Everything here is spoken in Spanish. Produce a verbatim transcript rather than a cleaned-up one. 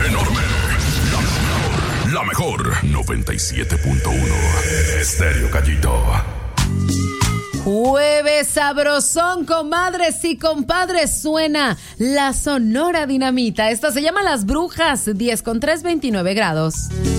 enorme. La, la mejor. noventa y siete punto uno. Estéreo Gallito. Jueves sabrosón, comadres y compadres, suena la Sonora Dinamita. Esta se llama Las Brujas, diez con tres, veintinueve grados.